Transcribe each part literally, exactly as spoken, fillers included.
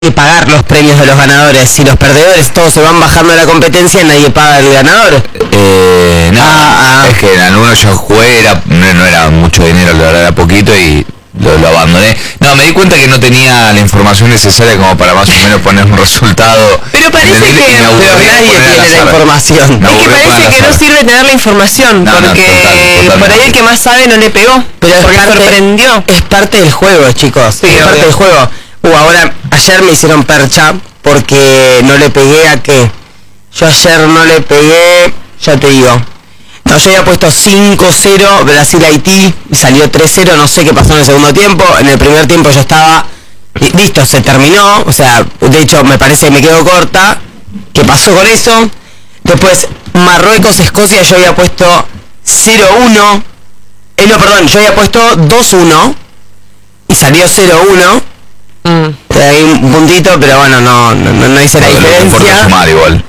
que pagar los premios de los ganadores. Si los perdedores todos se van bajando de la competencia, nadie paga al ganador. Eh, no, ah, ah. Es que en algunos yo jugué, era, no, no era mucho dinero, la verdad era poquito y lo, lo abandoné. No, me di cuenta que no tenía la información necesaria como para más o menos poner un resultado. Pero parece que pero nadie tiene la información. Es que parece que no sirve tener la información, no, porque no, total, total, por ahí el que más sabe no le pegó, pero porque es parte, sorprendió. Es parte del juego, chicos, sí, es parte obvio. del juego. Uh, ahora, ayer me hicieron percha porque no le pegué a qué. Yo ayer no le pegué, ya te digo. No, yo había puesto cinco cero Brasil-Haití y salió tres cero, no sé qué pasó en el segundo tiempo. En el primer tiempo yo estaba, listo, se terminó, o sea, de hecho me parece que me quedo corta. ¿Qué pasó con eso? Después, Marruecos-Escocia yo había puesto cero uno. Eh, no, perdón, yo había puesto dos uno y salió cero uno. Mm. Hay un puntito, pero bueno, no, no, no hice la no, diferencia. Sumar igual.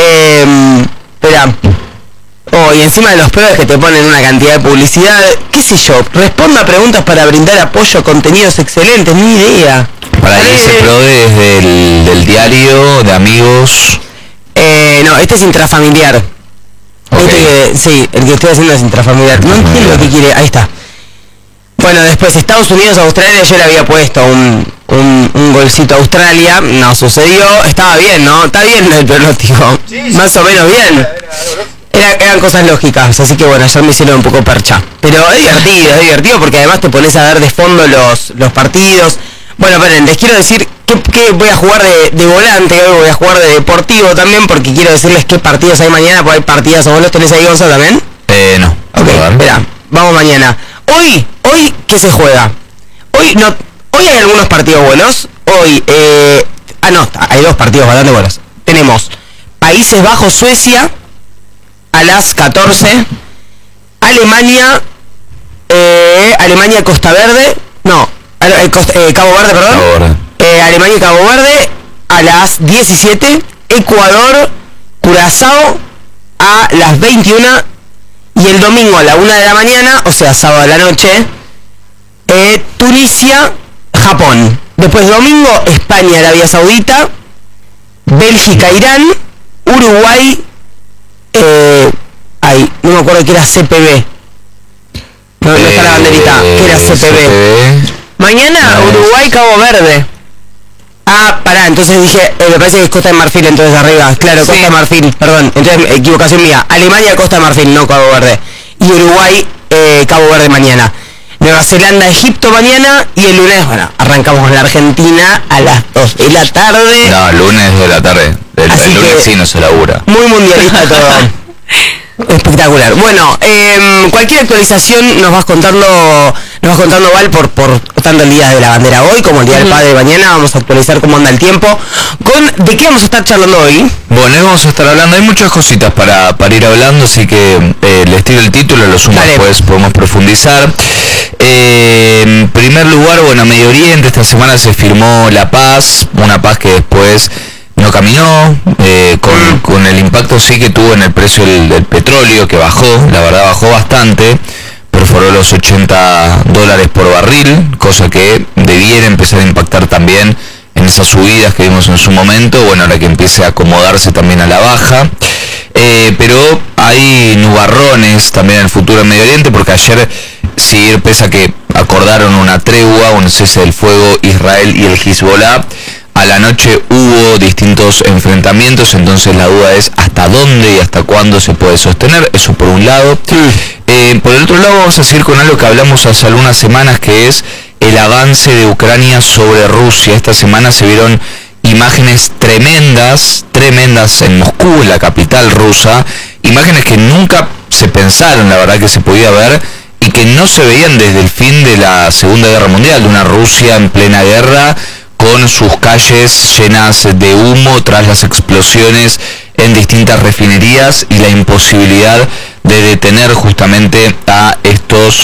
Eh, espera. Oh, y encima de los pruebas que te ponen una cantidad de publicidad, qué sé yo, responda a preguntas para brindar apoyo a contenidos excelentes, ni idea. Para ahí se pro desde el del diario, de amigos. Eh, no, este es intrafamiliar. Okay. Este que, sí, el que estoy haciendo es intrafamiliar. No entiendo lo que quiere, ahí está. Bueno, después Estados Unidos, Australia, yo le había puesto un, un, un golcito a Australia, no sucedió, estaba bien, ¿no? Está bien el pronóstico, sí, sí, más o menos bien. Era, eran cosas lógicas, así que bueno, ayer me hicieron un poco percha. Pero es divertido, es divertido porque además te pones a ver de fondo los, los partidos. Bueno, esperen, les quiero decir que, que voy a jugar de, de volante, hoy voy a jugar de deportivo también, porque quiero decirles qué partidos hay mañana, porque hay partidas. ¿Vos los tenés ahí, Gonzalo, también? Eh, no. Ok, espera, vamos mañana. Hoy, hoy, ¿qué se juega? Hoy no, hoy hay algunos partidos buenos. Hoy, eh, ah no, hay dos partidos bastante buenos. Tenemos Países Bajos, Suecia, a las catorce. Alemania, eh, Alemania, Costa Verde, no, eh, Costa, eh, Cabo Verde, perdón. Cabo Verde. Eh, Alemania y Cabo Verde a las diecisiete. Ecuador, Curazao a las veintiuna. Y el domingo a la una de la mañana, o sea, sábado a la noche, eh, Tunisia, Japón. Después domingo, España, Arabia Saudita, Bélgica, Irán, Uruguay, eh, ay, no me acuerdo que era C P B. No, no eh, está la banderita, que era C P B. C P B. Mañana, no, Uruguay, Cabo Verde. Ah, pará, entonces dije, eh, me parece que es Costa de Marfil, entonces arriba, claro, sí. Costa de Marfil, perdón, entonces equivocación mía, Alemania, Costa de Marfil, no Cabo Verde, y Uruguay, eh, Cabo Verde mañana, Nueva Zelanda, Egipto mañana, y el lunes, bueno, arrancamos con la Argentina a las dos de la tarde. No, lunes de la tarde, el, el lunes sí no se labura. Muy mundialista todo. Espectacular. Bueno, eh, cualquier actualización nos vas contando, nos vas contando Val por, por tanto el día de la bandera hoy como el día uh-huh. del padre mañana. Vamos a actualizar cómo anda el tiempo. Con ¿de qué vamos a estar charlando hoy? Bueno, hoy vamos a estar hablando, hay muchas cositas para, para ir hablando, así que eh, les tiro el título, lo sumo después, podemos profundizar. Eh, en primer lugar, bueno, Medio Oriente, esta semana se firmó la paz, una paz que después no caminó, eh, con, mm. con el impacto sí que tuvo en el precio del, del petróleo, que bajó, la verdad bajó bastante, perforó los ochenta dólares por barril, cosa que debiera empezar a impactar también en esas subidas que vimos en su momento, bueno, ahora que empiece a acomodarse también a la baja, eh, pero hay nubarrones también en el futuro en Medio Oriente, porque ayer, sí, pese a que acordaron una tregua, un cese del fuego, Israel y el Hezbollah, a la noche hubo distintos enfrentamientos, entonces la duda es hasta dónde y hasta cuándo se puede sostener, eso por un lado. Sí. Eh, por el otro lado vamos a seguir con algo que hablamos hace algunas semanas, que es el avance de Ucrania sobre Rusia. Esta semana se vieron imágenes tremendas, tremendas en Moscú, la capital rusa, imágenes que nunca se pensaron, la verdad, que se podía ver y que no se veían desde el fin de la Segunda Guerra Mundial, de una Rusia en plena guerra, con sus calles llenas de humo tras las explosiones en distintas refinerías y la imposibilidad de detener justamente a estos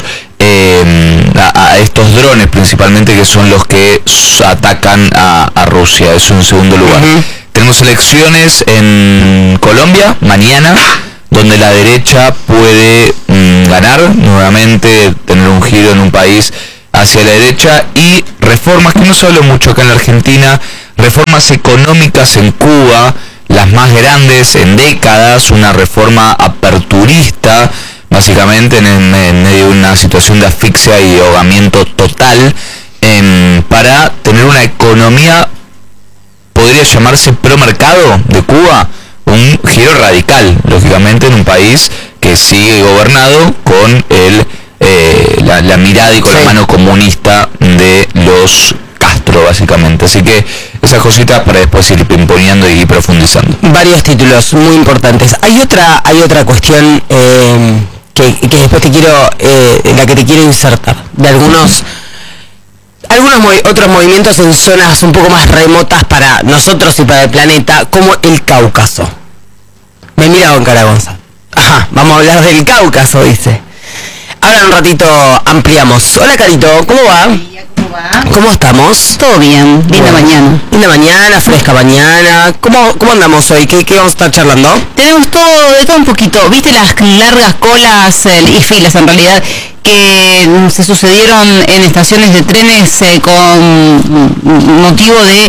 eh, a, a estos drones principalmente, que son los que atacan a, a Rusia. Eso en segundo lugar. Uh-huh. Tenemos elecciones en Colombia mañana, donde la derecha puede mmm, ganar nuevamente, tener un giro en un país hacia la derecha, y reformas que no se habló mucho acá en la Argentina, reformas económicas en Cuba, las más grandes en décadas, una reforma aperturista, básicamente en, en, en medio de una situación de asfixia y ahogamiento total, eh, para tener una economía, podría llamarse promercado de Cuba, un giro radical, lógicamente, en un país que sigue gobernado con el eh, la, la mirada y con sí. la mano comunista de los Castro, básicamente. Así que esas cositas para después ir pimponeando y profundizando. Varios títulos muy importantes. Hay otra, hay otra cuestión eh, que, que después te quiero, eh, en la que te quiero insertar, de algunos algunos movi- otros movimientos en zonas un poco más remotas para nosotros y para el planeta, como el Cáucaso. Me mira con cara Gonzalo. Ajá, vamos a hablar del Cáucaso, dice. Ahora un ratito ampliamos. Hola Carito, ¿cómo va? ¿Cómo va? ¿Cómo estamos? Todo bien, linda bueno, mañana. Linda mañana, fresca mañana. ¿Cómo, cómo andamos hoy? ¿Qué, ¿Qué vamos a estar charlando? Tenemos todo, de todo un poquito. ¿Viste las largas colas eh, y filas en realidad que se sucedieron en estaciones de trenes eh, con motivo de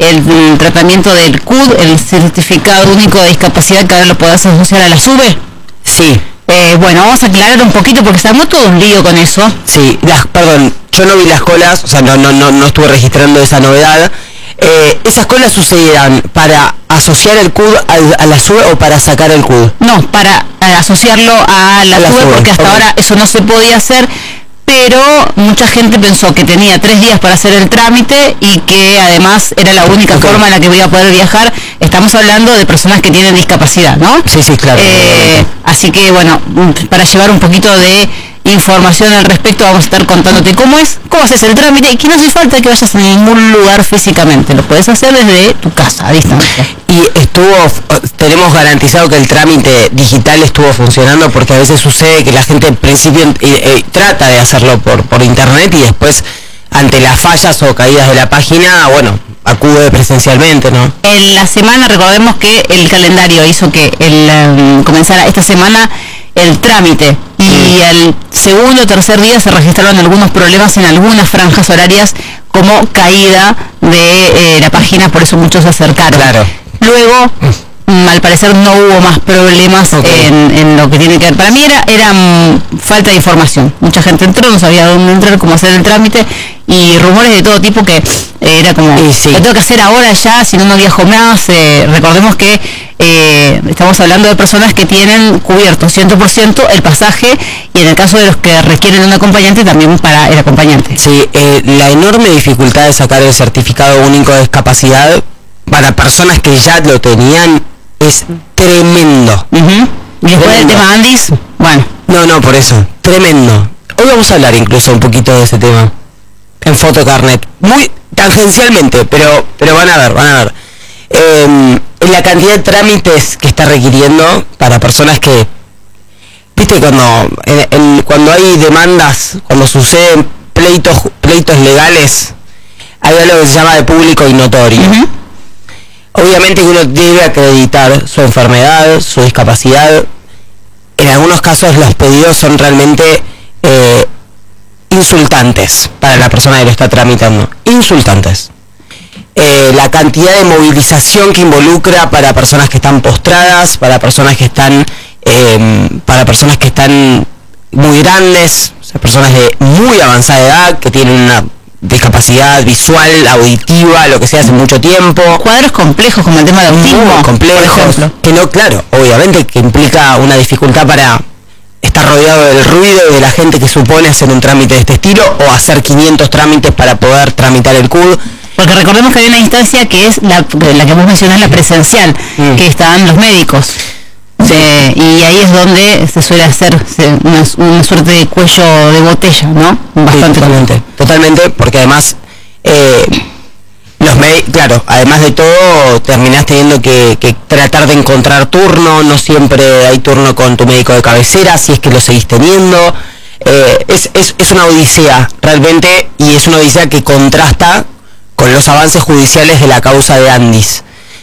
el tratamiento del C U D, el certificado único de discapacidad, que ahora lo podés asociar a la SUBE? Sí. Eh, bueno, vamos a aclarar un poquito porque se armó todo un lío con eso. Sí, las, perdón, yo no vi las colas, o sea, no, no, no, no estuve registrando esa novedad. Eh, ¿Esas colas sucedían para asociar el C U D a, a la SUBE o para sacar el C U D? No, para eh, asociarlo a la, a la SUBE, SUBE, porque hasta okay. ahora eso no se podía hacer, pero mucha gente pensó que tenía tres días para hacer el trámite y que además era la única okay. forma en la que iba a poder viajar. Estamos hablando de personas que tienen discapacidad, ¿no? Sí, sí, claro. Eh, así que, bueno, para llevar un poquito de información al respecto, vamos a estar contándote cómo es, cómo haces el trámite, y que no hace falta que vayas a ningún lugar físicamente, lo puedes hacer desde tu casa, a distancia. Y estuvo, tenemos garantizado que el trámite digital estuvo funcionando, porque a veces sucede que la gente en principio eh, eh, trata de hacerlo por, por internet y después, ante las fallas o caídas de la página, bueno, acude presencialmente, ¿no? En la semana, recordemos que el calendario hizo que el um, comenzara esta semana el trámite, y al segundo o tercer día se registraron algunos problemas en algunas franjas horarias, como caída de eh, la página, por eso muchos se acercaron. Claro. Luego, mm, al parecer no hubo más problemas okay. en, en lo que tiene que ver. Para mí era, era um, falta de información. Mucha gente entró, no sabía dónde entrar, cómo hacer el trámite, y rumores de todo tipo que eh, era como, sí. lo tengo que hacer ahora ya, si no, no viajo más. Eh, recordemos que eh, estamos hablando de personas que tienen cubierto cien por ciento el pasaje, y en el caso de los que requieren un acompañante, también para el acompañante. Sí, eh, la enorme dificultad de sacar el certificado único de discapacidad para personas que ya lo tenían es tremendo. Uh-huh. Y después del tema Andis, bueno. No, no, por eso, tremendo. Hoy vamos a hablar incluso un poquito de ese tema en Fotocarnet, muy tangencialmente, pero pero van a ver, van a ver. Eh, la cantidad de trámites que está requiriendo para personas que, viste, cuando en, en, cuando hay demandas, cuando suceden pleitos pleitos legales, hay algo que se llama de público y notorio. Uh-huh. Obviamente que uno debe acreditar su enfermedad, su discapacidad. En algunos casos los pedidos son realmente eh, insultantes para la persona que lo está tramitando. Insultantes. Eh, la cantidad de movilización que involucra para personas que están postradas, para personas que están, eh, para personas que están muy grandes, o sea, personas de muy avanzada edad que tienen una discapacidad visual, auditiva, lo que sea, hace mucho tiempo. Cuadros complejos como el tema del autismo, muy complejos, que no, claro, obviamente que implica una dificultad para estar rodeado del ruido y de la gente que supone hacer un trámite de este estilo, o hacer quinientos trámites para poder tramitar el C U D. Porque recordemos que hay una instancia que es la, la que vos mencionás, la presencial, mm. que están los médicos. Se, y ahí es donde se suele hacer se, una, una suerte de cuello de botella, ¿no? Bastante. Sí, totalmente, totalmente, porque además, eh, los médicos, claro, además de todo, terminás teniendo que, que tratar de encontrar turno, no siempre hay turno con tu médico de cabecera, si es que lo seguís teniendo. Eh, es, es, es una odisea, realmente, y es una odisea que contrasta con los avances judiciales de la causa de Andis.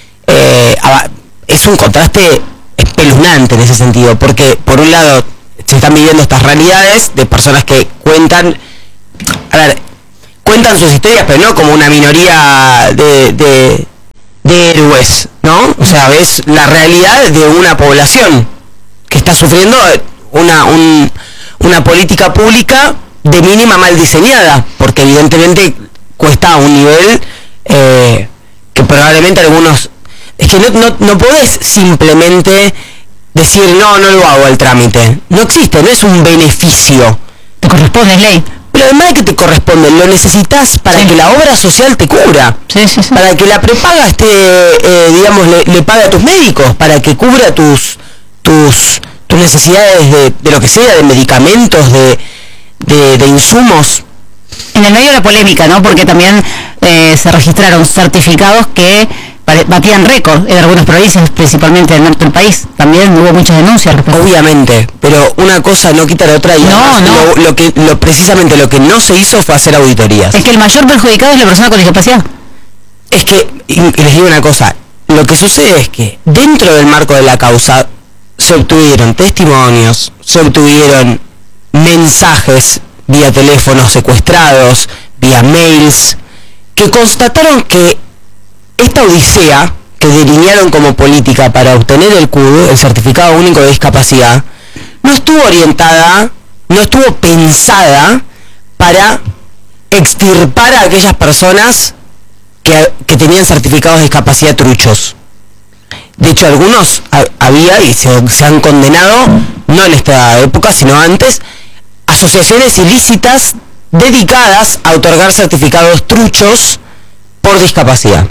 Eh, es un contraste espeluznante en ese sentido, porque por un lado se están viviendo estas realidades de personas que cuentan, a ver, cuentan sus historias, pero no como una minoría de, de, de héroes, ¿no? O sea, ves la realidad de una población que está sufriendo una, un, una política pública de mínima mal diseñada, porque evidentemente cuesta a un nivel eh, que probablemente algunos... Es que no, no, no podés simplemente decir, no, no lo hago el trámite. No existe, no es un beneficio. Te corresponde, ley. Pero además de que te corresponde, lo necesitas para sí. que la obra social te cubra. Sí, sí, sí. Para que la prepaga esté, eh, digamos, le, le pague a tus médicos, para que cubra tus tus, tus necesidades de, de lo que sea, de medicamentos, de, de, de insumos. En el medio de la polémica, ¿no? Porque también eh, se registraron certificados que batían récord en algunas provincias, principalmente en el norte del país. También hubo muchas denuncias. Obviamente, pero una cosa no quita la otra. Y no, no. Lo, lo que, lo, precisamente lo que no se hizo fue hacer auditorías. Es que el mayor perjudicado es la persona con discapacidad. Es que, y les digo una cosa, lo que sucede es que dentro del marco de la causa se obtuvieron testimonios, se obtuvieron mensajes vía teléfonos secuestrados, vía mails, que constataron que esta odisea que delinearon como política para obtener el C U D, el Certificado Único de Discapacidad, no estuvo orientada, no estuvo pensada para extirpar a aquellas personas que, que tenían certificados de discapacidad truchos. De hecho, algunos ha, había y se, se han condenado, no en esta época, sino antes, asociaciones ilícitas dedicadas a otorgar certificados truchos por discapacidad.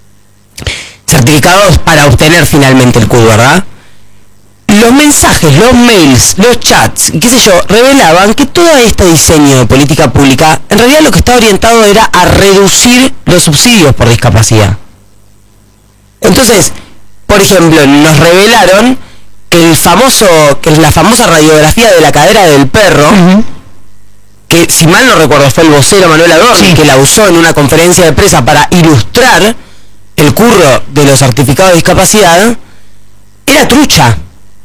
Certificados para obtener finalmente el C U D, ¿verdad? Los mensajes, los mails, los chats, y qué sé yo, revelaban que todo este diseño de política pública, en realidad lo que estaba orientado era a reducir los subsidios por discapacidad. Entonces, por ejemplo, nos revelaron que el famoso, que la famosa radiografía de la cadera del perro, uh-huh. que si mal no recuerdo fue el vocero Manuel Adorni, sí. que la usó en una conferencia de prensa para ilustrar el curro de los certificados de discapacidad, era trucha.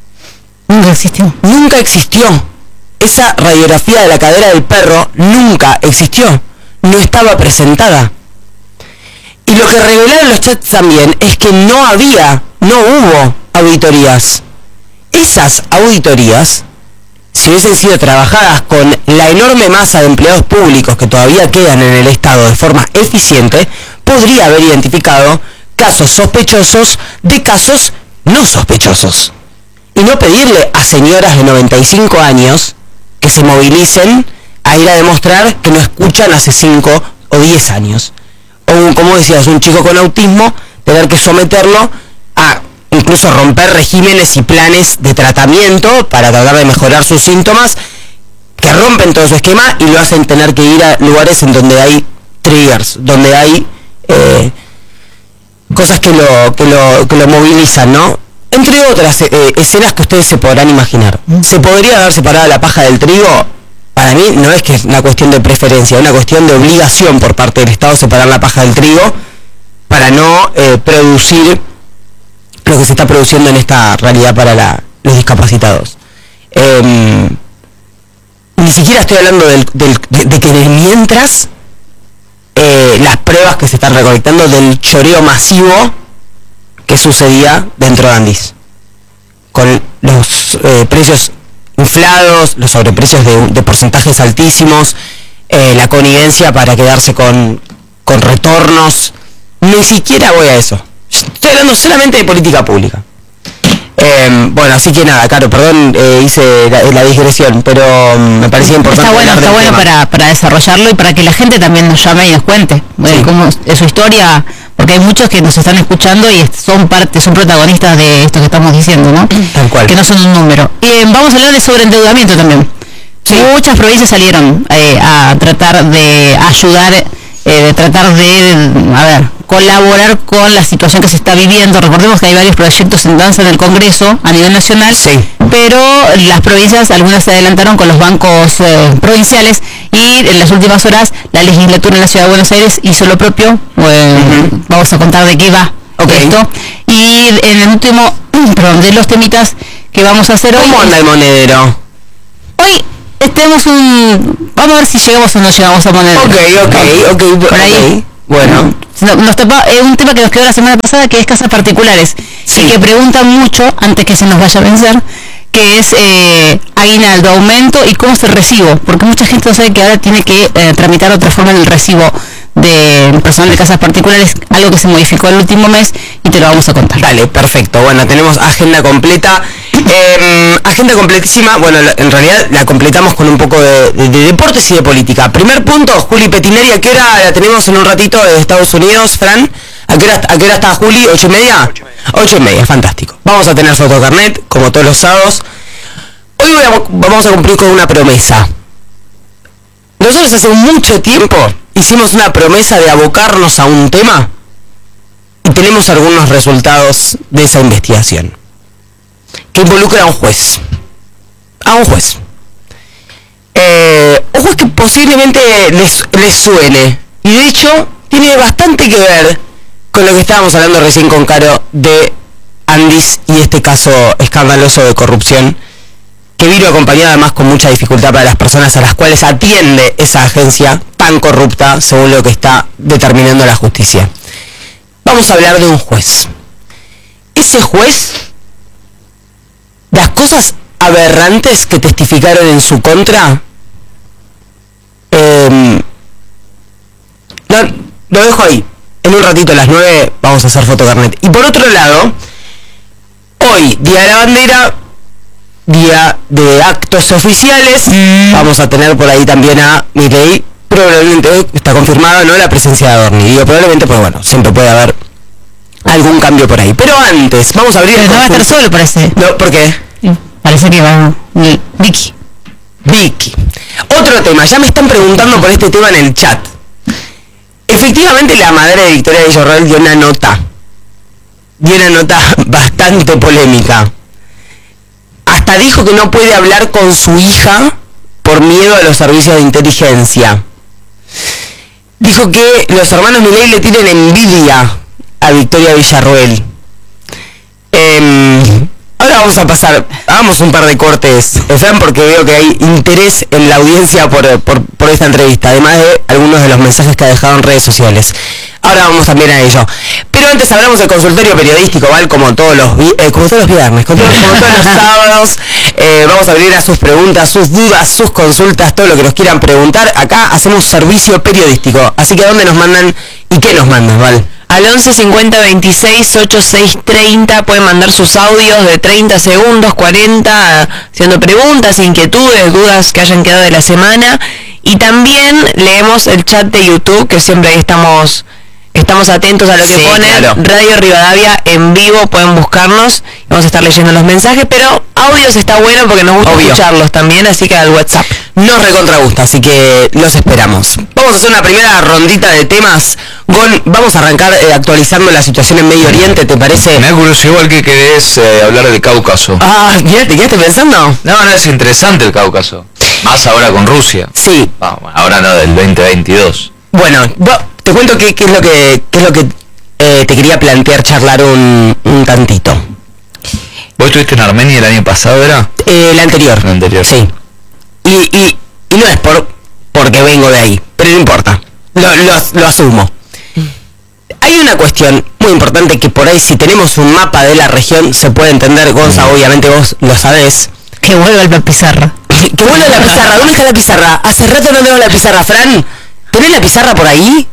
Nunca existió. Nunca existió. Esa radiografía de la cadera del perro nunca existió. No estaba presentada. Y lo que revelaron los chats también es que no había, no hubo auditorías. Esas auditorías, si hubiesen sido trabajadas con la enorme masa de empleados públicos que todavía quedan en el Estado de forma eficiente, podría haber identificado casos sospechosos de casos no sospechosos. Y no pedirle a señoras de noventa y cinco años que se movilicen a ir a demostrar que no escuchan hace cinco o diez años. O, como decías, un chico con autismo, tener que someterlo a incluso romper regímenes y planes de tratamiento para tratar de mejorar sus síntomas, que rompen todo su esquema y lo hacen tener que ir a lugares en donde hay triggers, donde hay eh, cosas que lo, que lo, que lo movilizan, ¿no? Entre otras eh, escenas que ustedes se podrán imaginar. ¿Se podría haber separado la paja del trigo? Para mí no es que es una cuestión de preferencia, es una cuestión de obligación por parte del Estado separar la paja del trigo para no eh, producir lo que se está produciendo en esta realidad para la, los discapacitados. Eh, ni siquiera estoy hablando del, del, de, de que mientras eh, las pruebas que se están recolectando del choreo masivo que sucedía dentro de Andis, con los eh, precios inflados, los sobreprecios de, de porcentajes altísimos, eh, la connivencia para quedarse con, con retornos. Ni siquiera voy a eso. Estoy hablando solamente de política pública. Eh, bueno, así que nada, Caro, perdón, eh, hice la, la digresión, pero um, me parecía importante. Está bueno, está bueno para, para desarrollarlo y para que la gente también nos llame y nos cuente sí. eh, cómo es su historia, porque hay muchos que nos están escuchando y son parte, son protagonistas de esto que estamos diciendo, ¿no? Tal cual. Que no son un número. Y eh, vamos a hablar de sobreendeudamiento también. Sí. Muchas provincias salieron eh, a tratar de ayudar, eh, de tratar de, a ver, colaborar con la situación que se está viviendo. Recordemos que hay varios proyectos en danza en el Congreso a nivel nacional, sí. pero las provincias, algunas se adelantaron con los bancos eh, provinciales y en las últimas horas la legislatura en la Ciudad de Buenos Aires hizo lo propio. Eh, uh-huh. Vamos a contar de qué va okay. esto. Y en el último, perdón, de los temitas que vamos a hacer hoy. ¿Cómo anda el monedero? Hoy tenemos un... Vamos a ver si llegamos o no llegamos a poner... Ok, ok, ok. Por ahí. Okay. Bueno. No, nos topa, es un tema que nos quedó la semana pasada, que es casas particulares. Sí. Y que preguntan mucho, antes que se nos vaya a vencer, que es eh, aguinaldo, aumento y cómo es el recibo. Porque mucha gente no sabe que ahora tiene que eh, tramitar otra forma en el recibo de personal de casas particulares, algo que se modificó el último mes y te lo vamos a contar. Dale, perfecto. Bueno, tenemos agenda completa. Eh, agenda completísima. Bueno, en realidad la completamos con un poco de, de, de deportes y de política. Primer punto, Juli Petineri. ¿A qué hora la tenemos en un ratito de Estados Unidos, Fran? ¿A qué hora, a qué hora está Juli? ¿Ocho y media? Ocho y media. Ocho y media, fantástico. Vamos a tener fotocarnet, como todos los sábados. Hoy voy a, vamos a cumplir con una promesa. Nosotros hace mucho tiempo hicimos una promesa de abocarnos a un tema y tenemos algunos resultados de esa investigación que involucra a un juez. A un juez. Eh, un juez que posiblemente les, les suene. Y de hecho tiene bastante que ver con lo que estábamos hablando recién con Caro de Andis y este caso escandaloso de corrupción que vino acompañado además con mucha dificultad para las personas a las cuales atiende esa agencia tan corrupta según lo que está determinando la justicia. Vamos a hablar de un juez. Ese juez, las cosas aberrantes que testificaron en su contra, eh, no, lo dejo ahí. En un ratito a las nueve vamos a hacer fotocarnet. Y por otro lado, hoy, Día de la Bandera, día de actos oficiales, mm. vamos a tener por ahí también a Milei, probablemente hoy está confirmado, ¿no?, la presencia de Adorni. Digo probablemente, pues bueno, siempre puede haber algún cambio por ahí. Pero antes, vamos a abrir... Pero no va a estar solo, parece. No, ¿por qué? Sí, parece que va... Vicky. Vicky. Otro tema, ya me están preguntando por este tema en el chat. Efectivamente, la madre de Victoria Villarroel dio una nota. Dio una nota bastante polémica. Hasta dijo que no puede hablar con su hija por miedo a los servicios de inteligencia. Dijo que los hermanos Milei le tienen envidia a Victoria Villarroel. Eh, ahora vamos a pasar, hagamos un par de cortes, Fran, porque veo que hay interés en la audiencia por, por, por esta entrevista, además de algunos de los mensajes que ha dejado en redes sociales. Ahora vamos también a ello. Pero antes hablamos del consultorio periodístico, ¿vale? Como todos los, eh, como todos los viernes, como todos, como todos los sábados. Eh, vamos a abrir a sus preguntas, sus dudas, sus consultas, todo lo que nos quieran preguntar. Acá hacemos servicio periodístico. Así que ¿a dónde nos mandan y qué nos mandan, Val? Al once cincuenta veintiséis ochenta y seis treinta pueden mandar sus audios de treinta segundos, cuarenta, haciendo preguntas, inquietudes, dudas que hayan quedado de la semana. Y también leemos el chat de YouTube, que siempre ahí estamos... Estamos atentos a lo que sí, ponen. Claro. Radio Rivadavia en vivo, pueden buscarnos. Vamos a estar leyendo los mensajes, pero audios está bueno porque nos gusta Obvio. escucharlos también, así que al WhatsApp. Nos recontra gusta, así que los esperamos. Vamos a hacer una primera rondita de temas. Gon, vamos a arrancar eh, actualizando la situación en Medio Oriente, ¿te parece? Me da curiosidad igual que querés eh, hablar del Cáucaso. Ah, ¿ya te quedaste pensando? No, no, es interesante el Cáucaso. Más ahora con Rusia. Sí. Ah, ahora no, del veinte veintidós. Bueno, te cuento qué, qué es lo que, qué es lo que eh, te quería plantear, charlar un, un tantito. ¿Vos estuviste en Armenia el año pasado, era? Eh, el anterior. El anterior. Sí. Y, y, y no es por porque vengo de ahí, pero no importa. Lo, lo, lo asumo. Hay una cuestión muy importante que por ahí, si tenemos un mapa de la región, se puede entender. Gonza, obviamente vos lo sabés. Que vuelva la pizarra. Que vuelva la pizarra. ¿Dónde está la pizarra? Hace rato no veo la pizarra, Fran. ¿Tenés la pizarra por ahí?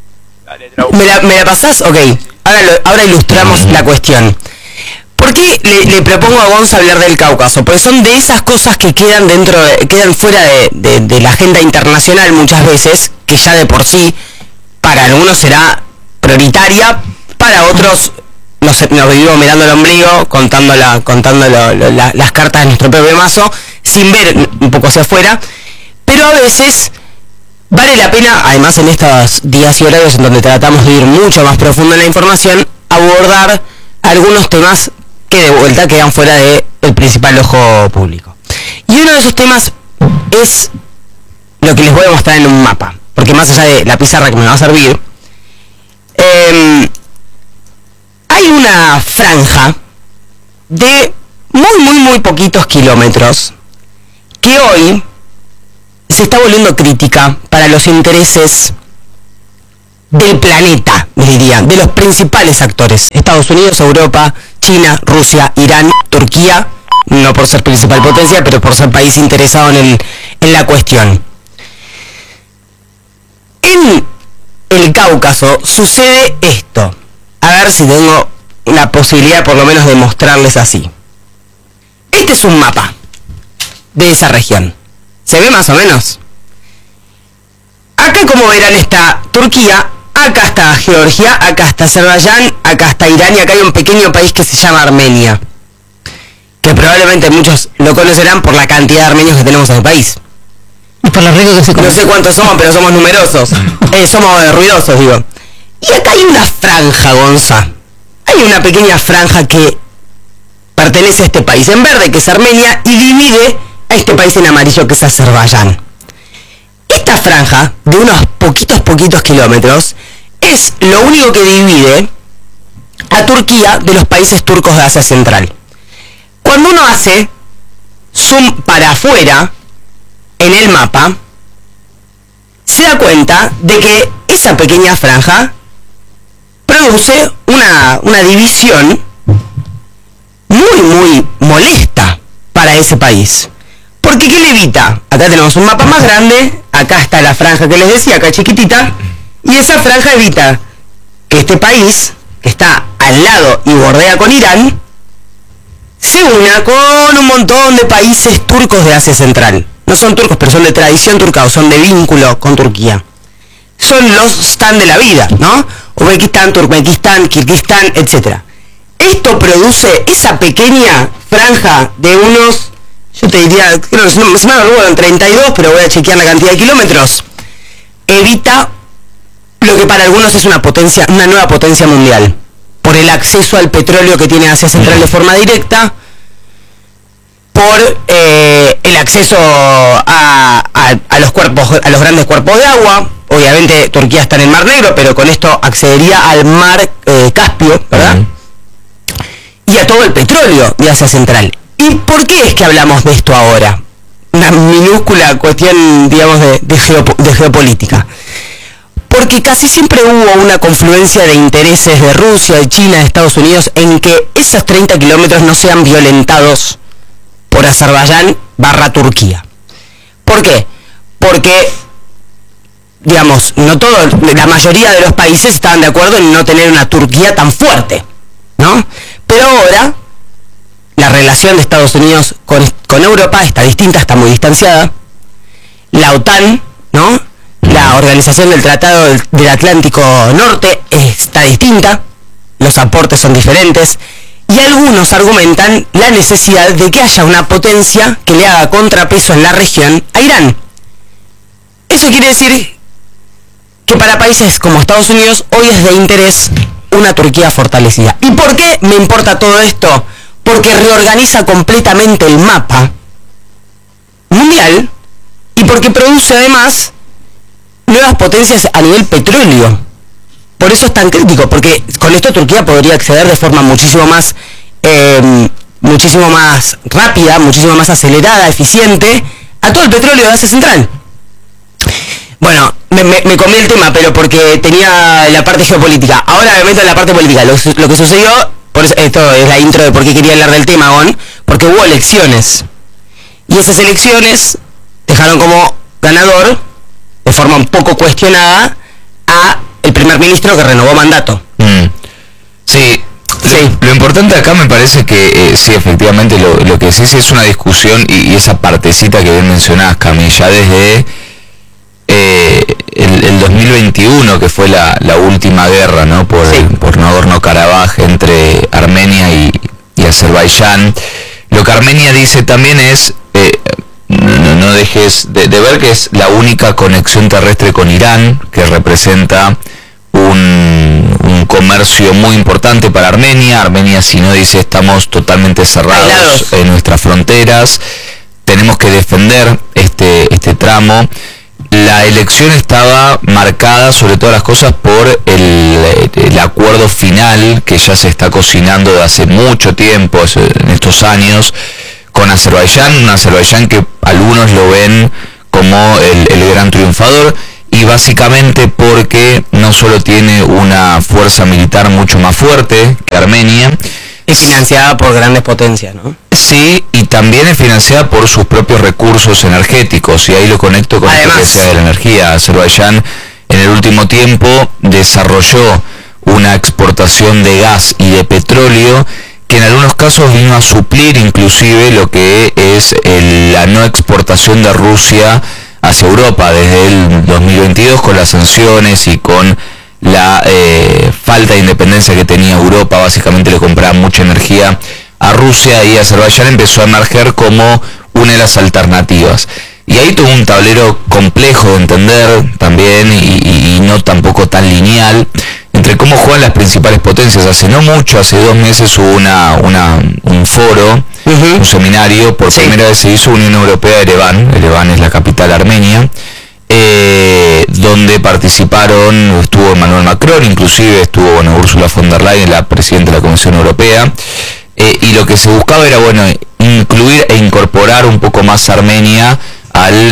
¿Me la, me la pasás? Ok. Ahora, lo, ahora ilustramos la cuestión. ¿Por qué le, le propongo a Gonza hablar del Cáucaso? Porque son de esas cosas que quedan dentro, de, quedan fuera de, de, de la agenda internacional muchas veces, que ya de por sí para algunos será prioritaria, para otros nos, nos vivimos mirando el ombligo, contando, la, contando lo, lo, la, las cartas de nuestro propio mazo, sin ver un poco hacia afuera, pero a veces vale la pena, además en estos días y horarios en donde tratamos de ir mucho más profundo en la información, abordar algunos temas que de vuelta quedan fuera del principal ojo público. Y uno de esos temas es lo que les voy a mostrar en un mapa, porque más allá de la pizarra que me va a servir, eh, hay una franja de muy muy muy poquitos kilómetros que hoy se está volviendo crítica para los intereses del planeta, diría, de los principales actores, Estados Unidos, Europa, China, Rusia, Irán, Turquía, no por ser principal potencia, pero por ser país interesado en, el, en la cuestión. En el Cáucaso sucede esto. A ver si tengo una posibilidad por lo menos de mostrarles así. Este es un mapa de esa región. ¿Se ve más o menos? Acá, como verán, está Turquía, acá está Georgia, acá está Azerbaiyán, acá está Irán y acá hay un pequeño país que se llama Armenia, que probablemente muchos lo conocerán por la cantidad de armenios que tenemos en el país. Y por lo rico que se come. No sé cuántos somos, pero somos numerosos. Eh, somos eh, ruidosos, digo. Y acá hay una franja, Gonza. Hay una pequeña franja que pertenece a este país en verde, que es Armenia, y divide a este país en amarillo, que es Azerbaiyán. Esta franja, de unos poquitos, poquitos kilómetros, es lo único que divide a Turquía de los países turcos de Asia Central. Cuando uno hace zoom para afuera en el mapa, se da cuenta de que esa pequeña franja produce una, una división muy, muy molesta para ese país. Porque ¿qué le evita? Acá tenemos un mapa más grande, acá está la franja que les decía, acá chiquitita, y esa franja evita que este país, que está al lado y bordea con Irán, se una con un montón de países turcos de Asia Central. No son turcos, pero son de tradición turca o son de vínculo con Turquía. Son los stan de la vida, ¿no? Uzbekistán, Turkmenistán, Kirguistán, etcétera. Esto produce esa pequeña franja de unos, yo te diría, creo que no, se me acuerdo, treinta y dos, pero voy a chequear la cantidad de kilómetros. Evita lo que para algunos es una potencia, una nueva potencia mundial, por el acceso al petróleo que tiene Asia Central de forma directa, por eh, el acceso a, a, a los cuerpos, a los grandes cuerpos de agua. Obviamente Turquía está en el Mar Negro, pero con esto accedería al mar eh, Caspio, ¿verdad? Uh-huh. Y a todo el petróleo de Asia Central. ¿Y por qué es que hablamos de esto ahora? Una minúscula cuestión, digamos, de, de, geopo, de geopolítica. Porque casi siempre hubo una confluencia de intereses de Rusia, de China, de Estados Unidos, en que esos treinta kilómetros no sean violentados por Azerbaiyán barra Turquía. ¿Por qué? Porque, digamos, no todo, la mayoría de los países estaban de acuerdo en no tener una Turquía tan fuerte, ¿no? Pero ahora la relación de Estados Unidos con, con Europa está distinta, está muy distanciada. La OTAN, ¿no? La Organización del Tratado del, del Atlántico Norte está distinta, los aportes son diferentes. Y algunos argumentan la necesidad de que haya una potencia que le haga contrapeso en la región a Irán. Eso quiere decir que para países como Estados Unidos hoy es de interés una Turquía fortalecida. ¿Y por qué me importa todo esto? Porque reorganiza completamente el mapa mundial y porque produce además nuevas potencias a nivel petróleo. Por eso es tan crítico, porque con esto Turquía podría acceder de forma muchísimo más eh, muchísimo más rápida, muchísimo más acelerada, eficiente, a todo el petróleo de Asia Central. Bueno, me, me, me comí el tema, pero porque tenía la parte geopolítica. Ahora me meto en la parte política. Lo, lo que sucedió, por eso, esto es la intro de por qué quería hablar del tema, Gon, porque hubo elecciones. Y esas elecciones dejaron como ganador, de forma un poco cuestionada, a el primer ministro que renovó mandato. Mm. Sí, sí. Lo importante acá me parece que eh, sí, efectivamente lo, lo que decís es una discusión y, y esa partecita que bien mencionabas, Cami, ya desde eh, el, el dos mil veintiuno, que fue la, la última guerra, ¿no? Por, sí. por Nagorno-Karabaj entre Armenia y, y Azerbaiyán. Lo que Armenia dice también es eh, no, no dejes de, de ver que es la única conexión terrestre con Irán, que representa un, un comercio muy importante para Armenia. Armenia, si no, dice, estamos totalmente cerrados en nuestras fronteras, tenemos que defender este, este tramo. La elección estaba marcada sobre todas las cosas por el, el acuerdo final que ya se está cocinando de hace mucho tiempo, en estos años, con Azerbaiyán, un Azerbaiyán que algunos lo ven como el, el gran triunfador, y básicamente porque no solo tiene una fuerza militar mucho más fuerte que Armenia, es financiada por grandes potencias, ¿no? Sí, y también es financiada por sus propios recursos energéticos, y ahí lo conecto con Además, lo que decía de la energía. Azerbaiyán en el último tiempo desarrolló una exportación de gas y de petróleo que en algunos casos vino a suplir inclusive lo que es el, la no exportación de Rusia hacia Europa desde el dos mil veintidós, con las sanciones y con la eh, falta de independencia que tenía Europa. Básicamente le compraba mucha energía a Rusia, y Azerbaiyán empezó a emerger como una de las alternativas. Y ahí tuvo un tablero complejo de entender también, y, y, y no tampoco tan lineal, entre cómo juegan las principales potencias. Hace no mucho, hace dos meses hubo una, una, un foro, uh-huh. un seminario, por sí. primera vez se hizo Unión Europea Ereván, Ereván es la capital armenia, eh, donde participaron, estuvo Emmanuel Macron, inclusive estuvo bueno, Ursula von der Leyen, la presidenta de la Comisión Europea, eh, y lo que se buscaba era bueno incluir e incorporar un poco más a Armenia al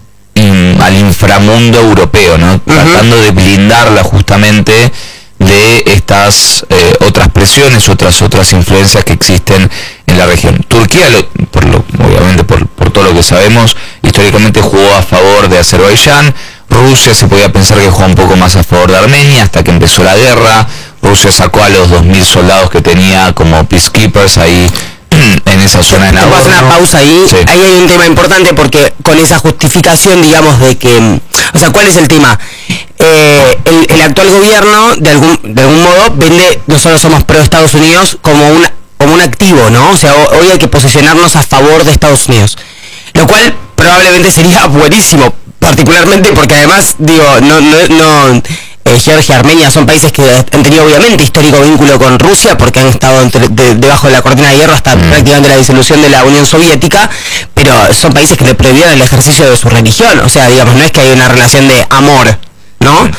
in, al inframundo europeo, ¿no? Uh-huh. Tratando de blindarla justamente de estas eh, otras presiones, otras otras influencias que existen en la región. Turquía, lo, por lo, obviamente por, por todo lo que sabemos, históricamente jugó a favor de Azerbaiyán. Rusia se podía pensar que jugó un poco más a favor de Armenia hasta que empezó la guerra. Rusia sacó a los dos mil soldados que tenía como peacekeepers ahí en esa zona de Nagorno. Te puedo hacer una pausa ahí. Sí. Ahí hay un tema importante, porque con esa justificación, digamos, de que, o sea, ¿cuál es el tema? Eh, el, el actual gobierno, de algún de algún modo, vende, nosotros somos pro Estados Unidos como un, como un activo, ¿no? O sea, hoy hay que posicionarnos a favor de Estados Unidos, lo cual probablemente sería buenísimo, particularmente porque además, digo, no, no, no eh, Georgia, Armenia son países que han tenido obviamente histórico vínculo con Rusia, porque han estado entre, de, debajo de la cortina de hierro hasta mm. prácticamente la disolución de la Unión Soviética, pero son países que le prohibieron el ejercicio de su religión. O sea, digamos, no es que hay una relación de amor, ¿no? Mm.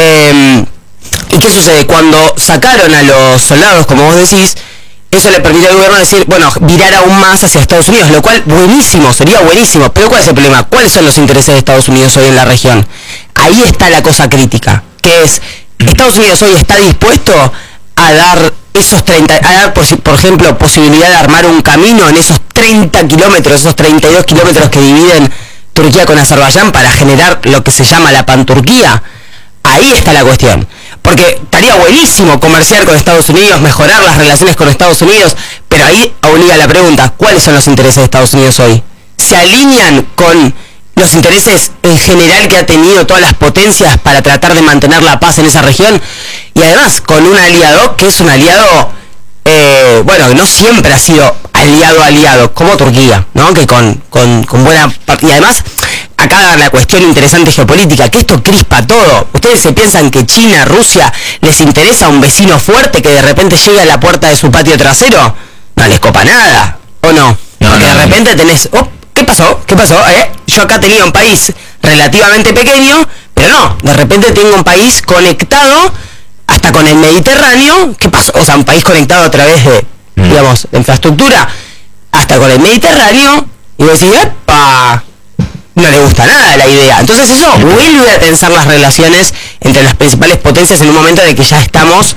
Eh, ¿Y qué sucede? Cuando sacaron a los soldados, como vos decís, eso le permitió al gobierno decir, bueno, virar aún más hacia Estados Unidos, lo cual buenísimo, sería buenísimo. Pero ¿cuál es el problema? ¿Cuáles son los intereses de Estados Unidos hoy en la región? Ahí está la cosa crítica, que es, Estados Unidos hoy está dispuesto a dar esos treinta, a dar, por, por ejemplo, posibilidad de armar un camino en esos treinta kilómetros, esos treinta y dos kilómetros que dividen Turquía con Azerbaiyán para generar lo que se llama la Panturquía. Ahí está la cuestión. Porque estaría buenísimo comerciar con Estados Unidos, mejorar las relaciones con Estados Unidos, pero ahí obliga la pregunta, ¿cuáles son los intereses de Estados Unidos hoy? ¿Se alinean con los intereses en general que ha tenido todas las potencias para tratar de mantener la paz en esa región? Y además con un aliado que es un aliado, eh, bueno, no siempre ha sido aliado aliado, como Turquía, ¿no? Que con, con, con buena parte, y además acá la cuestión interesante geopolítica, que esto crispa todo. ¿Ustedes se piensan que China, Rusia, les interesa un vecino fuerte que de repente llegue a la puerta de su patio trasero? No les copa nada, ¿o no? No, Porque no, de repente tenés, oh, ¿qué pasó? ¿Qué pasó? ¿Eh? Yo acá tenía un país relativamente pequeño, pero no, de repente tengo un país conectado hasta con el Mediterráneo. ¿Qué pasó? O sea, un país conectado a través de, mm. digamos, de infraestructura, hasta con el Mediterráneo, y vos decís, ¡epa! No le gusta nada la idea. Entonces eso vuelve a tensar las relaciones entre las principales potencias en un momento de que ya estamos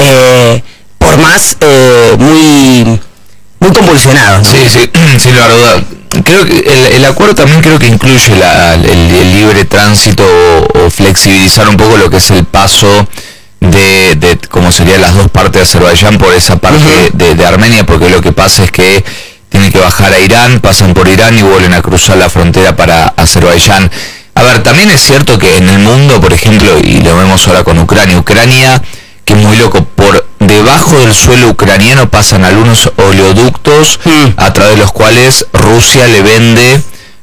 eh, por más eh, muy muy convulsionados, ¿no? Sí, sí, sin lugar a duda. Creo que el, el acuerdo también creo que incluye la, el, el libre tránsito o, o flexibilizar un poco lo que es el paso de, de como serían las dos partes de Azerbaiyán por esa parte uh-huh. de, de Armenia, porque lo que pasa es que tienen que bajar a Irán, pasan por Irán y vuelven a cruzar la frontera para Azerbaiyán. A ver, también es cierto que en el mundo, por ejemplo, y lo vemos ahora con Ucrania, Ucrania, que es muy loco, por debajo del suelo ucraniano pasan algunos oleoductos mm. a través de los cuales Rusia le vende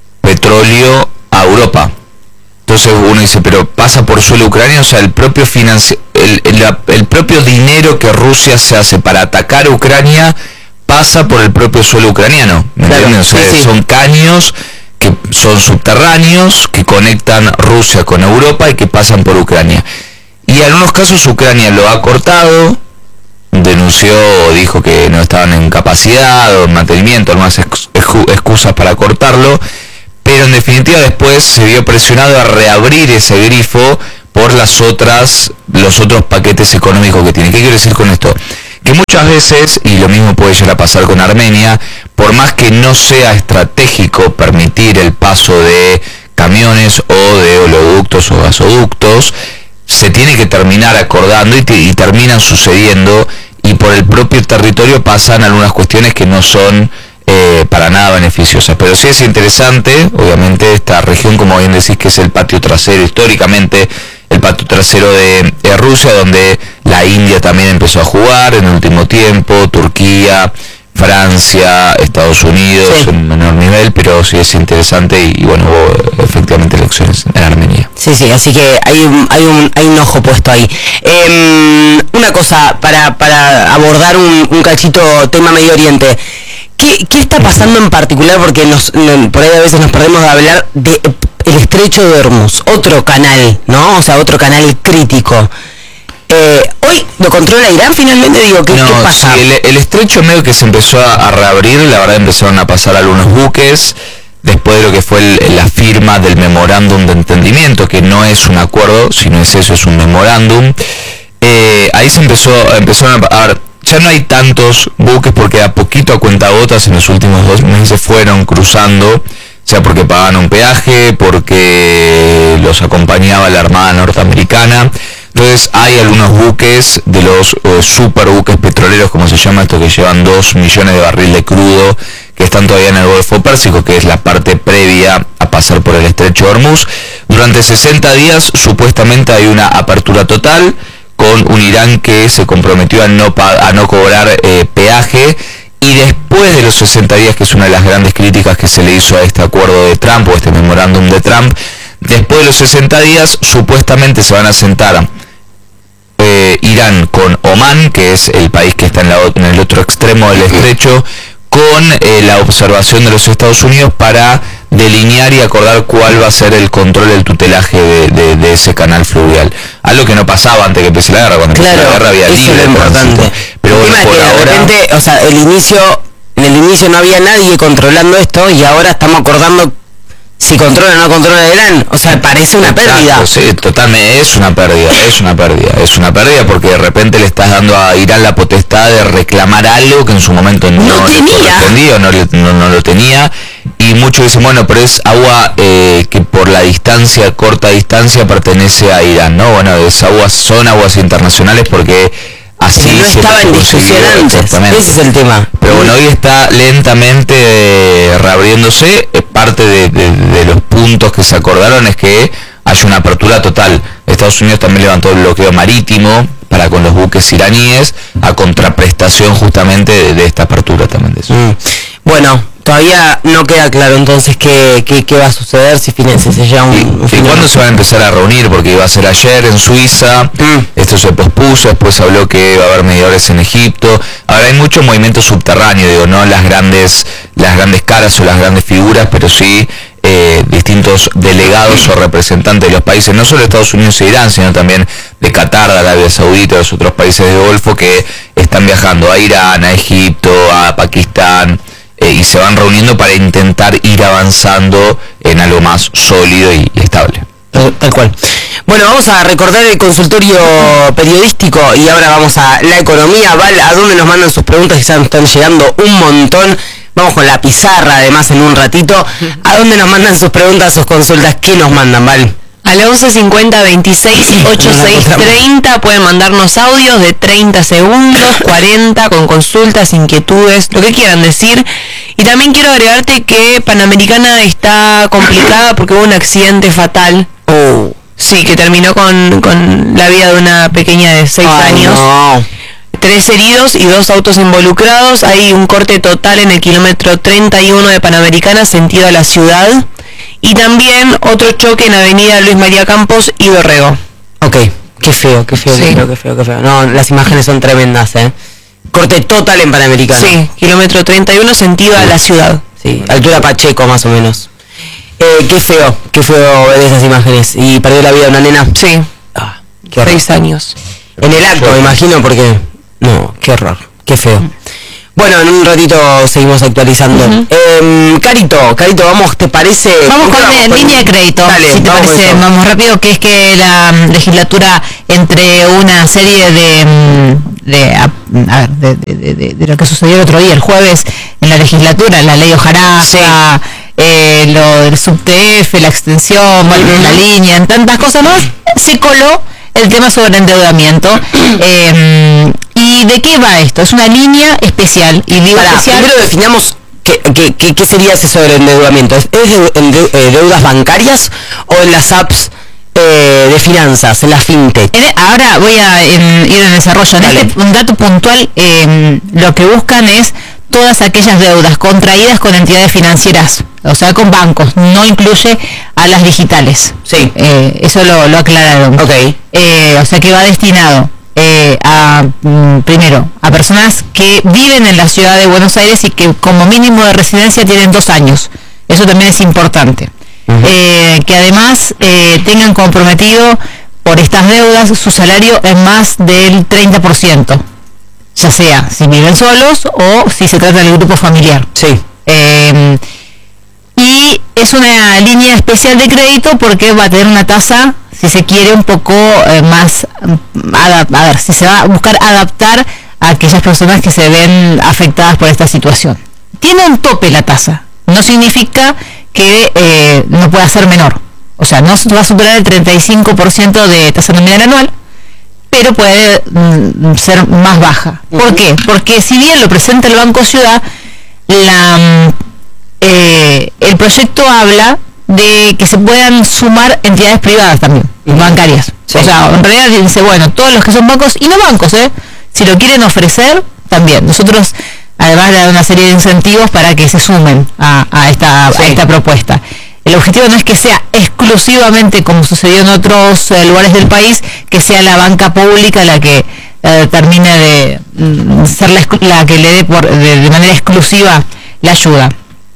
petróleo a Europa. Entonces uno dice, pero pasa por suelo ucraniano, o sea, el propio financi- el, el, el propio dinero que Rusia se hace para atacar a Ucrania pasa por el propio suelo ucraniano, ¿me claro, entiendes? O sea, sí, sí. son caños que son subterráneos, que conectan Rusia con Europa y que pasan por Ucrania. Y en algunos casos Ucrania lo ha cortado, denunció, dijo que no estaban en capacidad o en mantenimiento, algunas excusas para cortarlo, pero en definitiva después se vio presionado a reabrir ese grifo por las otras, los otros paquetes económicos que tiene. ¿Qué quiero decir con esto? Que muchas veces, y lo mismo puede llegar a pasar con Armenia, por más que no sea estratégico permitir el paso de camiones o de oleoductos o gasoductos, se tiene que terminar acordando y, te, y terminan sucediendo, y por el propio territorio pasan algunas cuestiones que no son eh, para nada beneficiosas. Pero sí es interesante, obviamente, esta región, como bien decís, que es el patio trasero, históricamente el patio trasero de, de Rusia, donde la India también empezó a jugar en el último tiempo, Turquía, Francia, Estados Unidos, sí, en menor nivel, pero sí es interesante y, y bueno, hubo efectivamente elecciones en Armenia. Sí, sí, así que hay un, hay un, hay un ojo puesto ahí. Eh, una cosa, para, para abordar un, un cachito tema Medio Oriente, ¿qué, qué está pasando en particular? Porque nos, no, por ahí a veces nos perdemos de hablar de el Estrecho de Hormuz, otro canal, ¿no? O sea, otro canal crítico. Eh, hoy lo controla Irán finalmente, digo, ¿qué, no, ¿qué pasa? Sí, el, el estrecho medio que se empezó a, a reabrir, la verdad empezaron a pasar algunos buques, después de lo que fue el, la firma del memorándum de entendimiento, que no es un acuerdo, sino es eso, es un memorándum. Eh, ahí se empezó, empezaron a, a ver, ya no hay tantos buques porque a poquito a cuentagotas en los últimos dos meses fueron cruzando, sea porque pagaban un peaje, porque los acompañaba la Armada norteamericana. Entonces hay algunos buques de los eh, super buques petroleros, como se llama esto, que llevan dos millones de barril de crudo, que están todavía en el Golfo Pérsico, que es la parte previa a pasar por el Estrecho de Hormuz. Durante sesenta días supuestamente hay una apertura total, con un Irán que se comprometió a no, a no cobrar eh, peaje, y después de los sesenta días, que es una de las grandes críticas que se le hizo a este acuerdo de Trump, o este memorándum de Trump, después de los sesenta días supuestamente se van a sentar eh, Irán con Omán, que es el país que está en, la, en el otro extremo del estrecho, con eh, la observación de los Estados Unidos para delinear y acordar cuál va a ser el control del tutelaje de, de, de ese canal fluvial. Algo que no pasaba antes que empiece la guerra. Cuando claro, empezó la guerra había eso es lo importante. Pero bueno, por que de ahora, repente, o sea, el inicio, en el inicio no había nadie controlando esto y ahora estamos acordando si controla o no controla Irán. O sea, parece una exacto, pérdida. Sí, totalmente, es una pérdida, es una pérdida, es una pérdida porque de repente le estás dando a Irán la potestad de reclamar algo que en su momento no, no le correspondía, no, le, no, no lo tenía. Y muchos dicen, bueno, pero es agua eh, que por la distancia, corta distancia, pertenece a Irán, ¿no? Bueno, es aguas, son aguas internacionales porque así no estaba en discusión antes, ese es el tema. Pero bueno, hoy está lentamente eh, reabriéndose. Eh, parte de, de, de los puntos que se acordaron es que haya una apertura total. Estados Unidos también levantó el bloqueo marítimo para con los buques iraníes, a contraprestación justamente de, de esta apertura también de eso. Mm. Bueno, todavía no queda claro entonces qué, qué, qué va a suceder si finalmente se llega un, y, un y cuándo se van a empezar a reunir, porque iba a ser ayer en Suiza, mm. esto se pospuso, después se habló que va a haber mediadores en Egipto. Ahora hay mucho movimiento subterráneo, digo, no las grandes, las grandes caras o las grandes figuras, pero sí eh, distintos delegados o representantes de los países, no solo de Estados Unidos e Irán, sino también de Qatar, de Arabia Saudita, de los otros países del Golfo, que están viajando a Irán, a Egipto, a Pakistán, eh, y se van reuniendo para intentar ir avanzando en algo más sólido y, y estable. Tal cual. Bueno, vamos a recordar el consultorio periodístico y ahora vamos a la economía. Val, ¿a dónde nos mandan sus preguntas? Que están llegando un montón. Vamos con la pizarra, además, en un ratito. ¿A dónde nos mandan sus preguntas, sus consultas? ¿Qué nos mandan, Val? Al once cincuenta veintiséis ochenta y seis treinta pueden mandarnos audios de treinta segundos, cuarenta, con consultas, inquietudes, lo que quieran decir. Y también quiero agregarte que Panamericana está complicada porque hubo un accidente fatal. Oh. Sí, que terminó con, con la vida de una pequeña de seis años. No. Tres heridos y dos autos involucrados. Hay un corte total en el kilómetro treinta y uno de Panamericana, sentido a la ciudad. Y también otro choque en avenida Luis María Campos y Dorrego. Ok, qué feo, qué feo, sí. qué feo, qué feo, qué feo. No, las imágenes son tremendas, ¿eh? Corte total en Panamericana. Sí, kilómetro treinta y uno, sentido a la ciudad. Sí, altura Pacheco más o menos. Eh, qué feo, qué feo ver esas imágenes. ¿Y perdió la vida una nena? Sí. Ah, qué Seis años. En el acto, me imagino, porque... No, qué horror, qué feo. Bueno, en un ratito seguimos actualizando. Uh-huh. eh, Carito, Carito, vamos, ¿te parece? Vamos con la línea de crédito, Dale, si te vamos parece, vamos rápido, que es que la um, legislatura, entre una serie de, de, a, a ver, de, de, de, de lo que sucedió el otro día, el jueves, en la legislatura, la ley Hojarasca, sí. eh, lo del sub-T F, la extensión, uh-huh. la línea, en tantas cosas más, se coló el tema sobre endeudamiento. eh, ¿Y de qué va esto? Es una línea especial. Y digo Para, especial, primero definamos qué, qué, qué, qué sería ese sobreendeudamiento. ¿Es, es de, en de, eh, deudas bancarias o en las apps eh, de finanzas, en las fintech? Ahora voy a en, ir en desarrollo. En este, un dato puntual, eh, lo que buscan es todas aquellas deudas contraídas con entidades financieras, o sea, con bancos, no incluye a las digitales. Sí. Eh, eso lo, lo aclararon. Ok. Eh, o sea que va destinado eh, a, mm, primero, a personas que viven en la ciudad de Buenos Aires y que como mínimo de residencia tienen dos años. Eso también es importante. Uh-huh. Eh, que además eh, tengan comprometido por estas deudas su salario en más del treinta por ciento. Ya sea si viven solos o si se trata del grupo familiar. Sí. Eh, y es una línea especial de crédito porque va a tener una tasa, si se quiere, un poco eh, más, adap- a ver, si se va a buscar adaptar a aquellas personas que se ven afectadas por esta situación. Tiene un tope la tasa, no significa que eh, no pueda ser menor. O sea, no va a superar el treinta y cinco por ciento de tasa nominal anual, pero puede mm, ser más baja. ¿Por uh-huh. qué? Porque si bien lo presenta el Banco Ciudad, la, eh, el proyecto habla de que se puedan sumar entidades privadas también, uh-huh. bancarias. Sí. O sea, en realidad dice, bueno, todos los que son bancos y no bancos, ¿eh? Si lo quieren ofrecer, también. Nosotros, además, le damos una serie de incentivos para que se sumen a, a, esta, sí. a esta propuesta. El objetivo no es que sea exclusivamente, como sucedió en otros eh, lugares del país, que sea la banca pública la que eh, termine de mm, ser la, la que le dé por, de, de manera exclusiva la ayuda.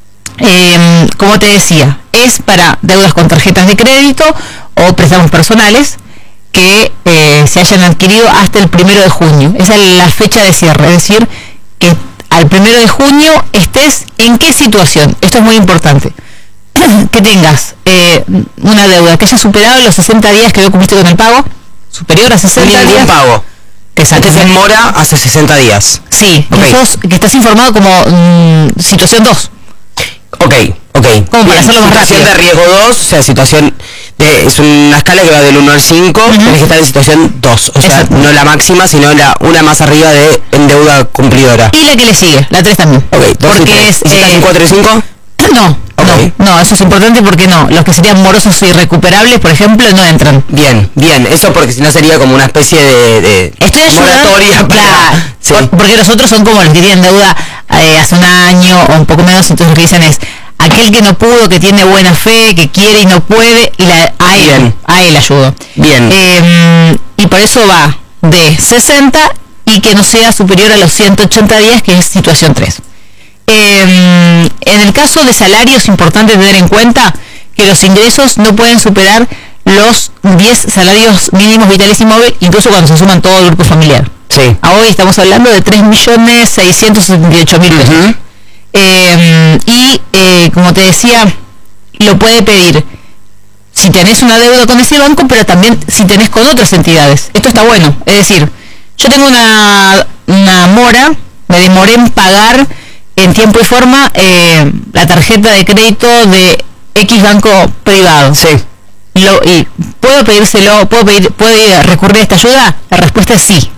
Eh, como te decía, es para deudas con tarjetas de crédito o préstamos personales que eh, se hayan adquirido hasta el primero de junio. Esa es la fecha de cierre, es decir, que al primero de junio estés en qué situación. Esto es muy importante. Que tengas eh, una deuda que haya superado los sesenta días que no cumpliste con el pago, superior a sesenta días. pago. Exacto. Que se mora hace sesenta días. Sí, okay. que, sos, que estás informado como mmm, situación dos. Ok, ok. Como para hacerlo más rápido. Situación de riesgo dos, o sea, situación de, es una escala que va del uno al cinco, uh-huh. tenés que estar en situación dos, o sea, no la máxima, sino la una más arriba de en deuda cumplidora. Y la que le sigue, la tres también. Ok, dos porque y tres. es... ¿Y si estás eh, en cuatro y cinco? No, okay. no, no, eso es importante porque no, los que serían morosos o irrecuperables, por ejemplo, no entran. Bien, bien, eso porque si no sería como una especie de, de Estoy moratoria para... Claro, sí. por, porque los otros son como los que tienen deuda eh, hace un año o un poco menos, entonces lo que dicen es, aquel que no pudo, que tiene buena fe, que quiere y no puede, y la, a él, bien. a él ayudo. Bien. Eh, y por eso va de sesenta y que no sea superior a los ciento ochenta días, que es situación tres. Eh, en el caso de salarios, es importante tener en cuenta que los ingresos no pueden superar los diez salarios mínimos vitales y móviles, incluso cuando se suman todo el grupo familiar. Sí. A hoy estamos hablando de tres millones seiscientos setenta y ocho mil pesos. Uh-huh. Eh, y, eh, como te decía, lo puede pedir si tenés una deuda con ese banco, pero también si tenés con otras entidades. Esto está bueno. Es decir, yo tengo una, una mora, me demoré en pagar en tiempo y forma eh, la tarjeta de crédito de X banco privado. Sí. Lo, y ¿puedo pedírselo? ¿Puedo, pedir, ¿Puedo recurrir a esta ayuda? La respuesta es sí.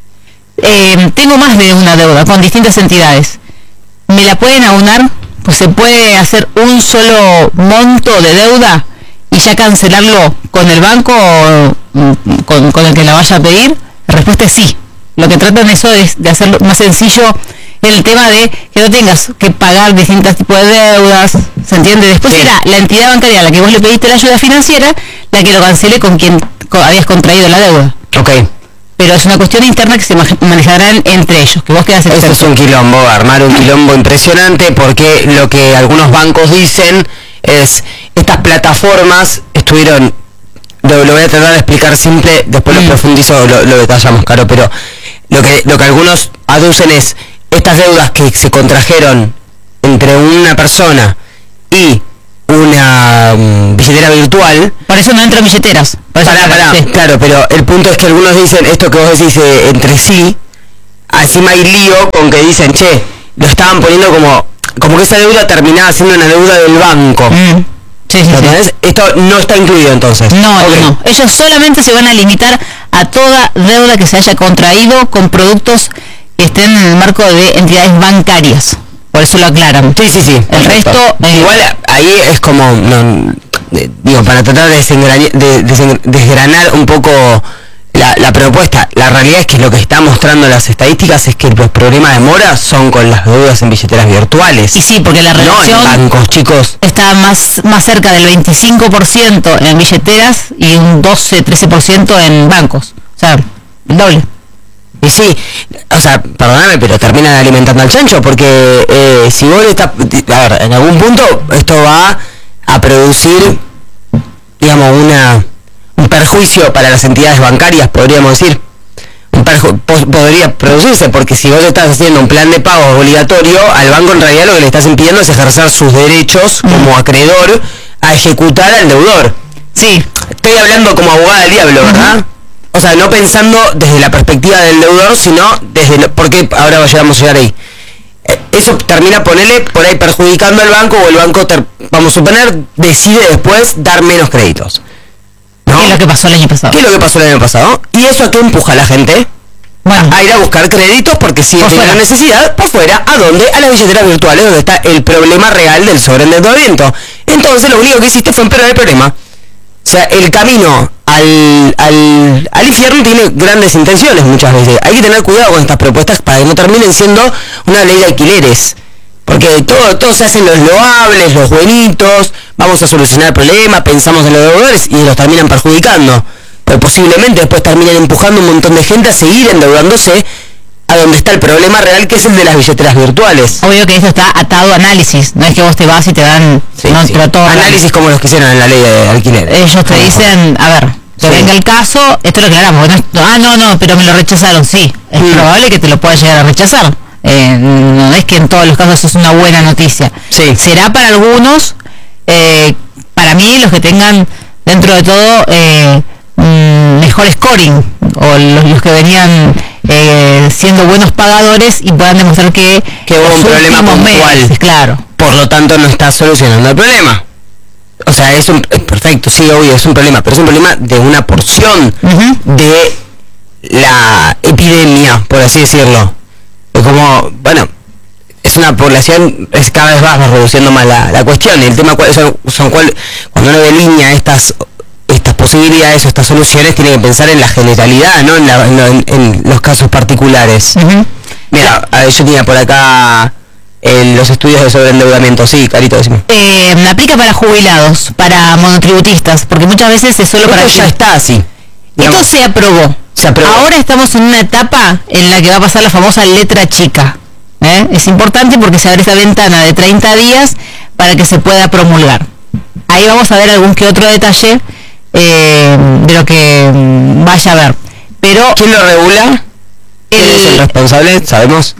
Eh, tengo más de una deuda con distintas entidades. ¿Me la pueden aunar? Pues se puede hacer un solo monto de deuda y ya cancelarlo con el banco o con, con el que la vaya a pedir. La respuesta es sí. Lo que tratan eso es de hacerlo más sencillo, el tema de que no tengas que pagar distintos tipos de deudas, ¿se entiende? Después sí. Será la entidad bancaria a la que vos le pediste la ayuda financiera la que lo cancele con quien habías contraído la deuda. Ok. Pero es una cuestión interna que se manejarán entre ellos, que vos quedás en eso es un quilombo, armar un quilombo impresionante, porque lo que algunos bancos dicen es, estas plataformas estuvieron, lo, lo voy a tratar de explicar simple, después mm. lo profundizo, lo, lo detallamos, Caro, pero lo que, lo que algunos aducen es, estas deudas que se contrajeron entre una persona y una um, billetera virtual. Por eso no entran billeteras. Pará, pará, sí. Claro, pero el punto es que algunos dicen esto que vos decís eh, entre sí, encima hay lío con que dicen, che, lo estaban poniendo como, como que esa deuda terminaba siendo una deuda del banco. Mm. Sí, sí, sí. Esto no está incluido entonces. No, okay. no, ellos solamente se van a limitar a toda deuda que se haya contraído con productos que estén en el marco de entidades bancarias. Por eso lo aclaran. Sí, sí, sí. El perfecto. resto... Eh, Igual ahí es como... No, eh, digo, para tratar de, de, de desgranar un poco la, la propuesta. La realidad es que lo que están mostrando las estadísticas es que los problemas de mora son con las deudas en billeteras virtuales. Y sí, porque la relación... No en bancos, chicos. Está más, más cerca del veinticinco por ciento en billeteras y un doce, trece por ciento en bancos. O sea, el doble. Y sí, o sea, perdóname, pero terminan alimentando al chancho, porque eh, si vos estás, a ver, en algún punto esto va a producir, digamos, una un perjuicio para las entidades bancarias, podríamos decir. Un perju podría producirse, porque si vos estás haciendo un plan de pago obligatorio, al banco en realidad lo que le estás impidiendo es ejercer sus derechos como acreedor a ejecutar al deudor. Sí. Estoy hablando como abogada del diablo, ¿verdad? Uh-huh. O sea, no pensando desde la perspectiva del deudor, sino desde... Lo, porque ahora vamos a llegar ahí. Eso termina, ponerle por ahí perjudicando al banco, o el banco, ter, vamos a suponer, decide después dar menos créditos. ¿No? ¿Qué es lo que pasó el año pasado? ¿Qué es lo que pasó el año pasado? ¿Y eso a qué empuja a la gente? Bueno, a ir a buscar créditos porque sigue teniendo necesidad por fuera. ¿A dónde? A las billeteras virtuales, donde está el problema real del sobreendeudamiento. Entonces lo único que hiciste fue empeorar el problema. O sea, el camino al, al, al infierno tiene grandes intenciones muchas veces. Hay que tener cuidado con estas propuestas para que no terminen siendo una ley de alquileres. Porque todo, todo se hacen los loables, los buenitos, vamos a solucionar el problema, pensamos en los deudores y los terminan perjudicando. Pero posiblemente después terminan empujando un montón de gente a seguir endeudándose a donde está el problema real, que es el de las billeteras virtuales. Obvio que eso está atado a análisis, no es que vos te vas y te dan... Sí, no, sí. Todo análisis como los que hicieron en la ley de alquiler. Ellos te dicen, a ver, que sí. venga el caso, esto lo aclaramos, no, ah, no, no, pero me lo rechazaron, sí, es mm. probable que te lo pueda llegar a rechazar. Eh, no es que en todos los casos es una buena noticia. Sí. Será para algunos, eh, para mí, los que tengan dentro de todo eh, mejor scoring, o los, los que venían eh, siendo buenos pagadores y puedan demostrar que, que hubo un problema puntual. Meses, claro. Por lo tanto, no está solucionando el problema. O sea, es un... Perfecto, sí, obvio, es un problema, pero es un problema de una porción uh-huh. de la epidemia, por así decirlo. Como, bueno, es una población, es cada vez va reduciendo más la, la cuestión. Y el tema son, son cuál, cuando uno delinea estas estas posibilidades o estas soluciones, tiene que pensar en la generalidad, no en, la, en, en los casos particulares. Uh-huh. Mira, a ver, yo tenía por acá eh, los estudios de sobreendeudamiento. Sí, Carito, decime. Eh, aplica para jubilados, para monotributistas, porque muchas veces es solo esto para... ya está así. Esto se aprobó. se aprobó. Ahora estamos en una etapa en la que va a pasar la famosa letra chica. ¿eh? Es importante porque se abre esa ventana de treinta días para que se pueda promulgar. Ahí vamos a ver algún que otro detalle eh, de lo que vaya a ver. Pero ¿quién lo regula? ¿Quién es el responsable? ¿Sabemos?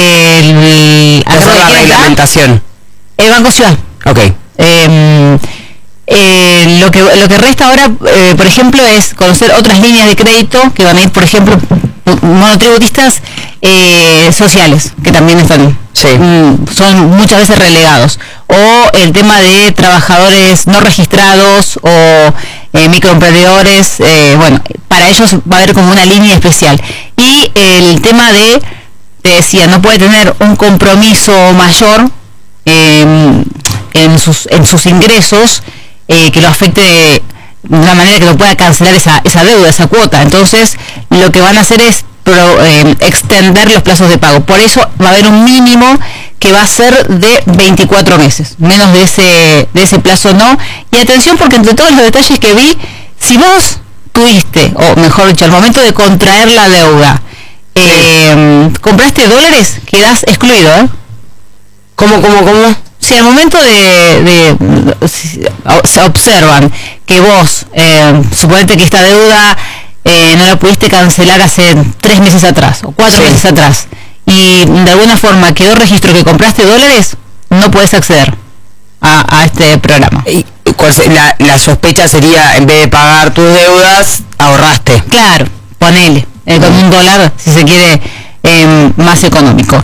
El, la reglamentación. El Banco Ciudad. Ok. Eh, eh, lo que lo que resta ahora, eh, por ejemplo, es conocer otras líneas de crédito que van a ir, por ejemplo, monotributistas eh, sociales, que también están sí. mm, son muchas veces relegados, o el tema de trabajadores no registrados o eh, microemprendedores, eh, bueno, para ellos va a haber como una línea especial. Y el tema de, te decía, no puede tener un compromiso mayor eh, en sus en sus ingresos eh, que lo afecte de una manera que no pueda cancelar esa esa deuda, esa cuota. Entonces lo que van a hacer es pro, eh, extender los plazos de pago. Por eso va a haber un mínimo que va a ser de veinticuatro meses, menos de ese de ese plazo no. Y atención, porque entre todos los detalles que vi, si vos tuviste, o mejor dicho, al momento de contraer la deuda, eh, compraste dólares, quedás excluido, ¿eh? ¿Cómo, cómo, cómo? Si al momento de, de si observan que vos, eh, suponete que esta deuda eh, no la pudiste cancelar hace tres meses atrás o cuatro sí. meses atrás, y de alguna forma quedó registro que compraste dólares, no puedes acceder a, a este programa. Y cuál se- la, la sospecha sería, en vez de pagar tus deudas, ahorraste. Claro, ponele, eh, con un dólar, si se quiere, eh, más económico.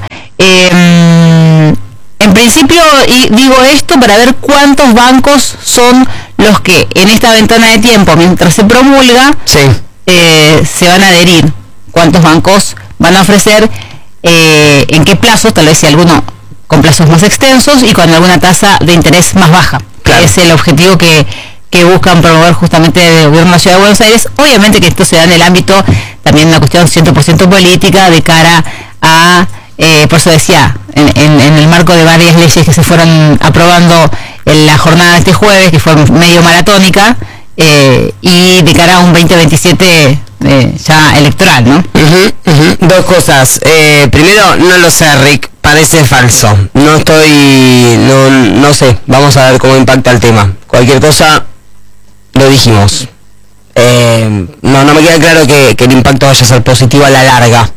Eh, en principio, y digo esto para ver cuántos bancos son los que en esta ventana de tiempo, mientras se promulga, Sí. eh, se van a adherir. Cuántos bancos van a ofrecer, eh, en qué plazos, tal vez si alguno con plazos más extensos y con alguna tasa de interés más baja. Claro. Es el objetivo que, que buscan promover justamente el gobierno de la Ciudad de Buenos Aires. Obviamente que esto se da en el ámbito, también una cuestión cien por ciento política, de cara a, eh, por eso decía, en, en, en el marco de varias leyes que se fueron aprobando en la jornada de este jueves, que fue medio maratónica, eh, y de cara a un veinte veintisiete eh, ya electoral, ¿no? Ujú, ujú. Dos cosas. Eh, primero, no lo sé, Rick. Parece falso. No estoy... No, no sé. Vamos a ver cómo impacta el tema. Cualquier cosa, lo dijimos. Eh, no, no me queda claro que, que el impacto vaya a ser positivo a la larga.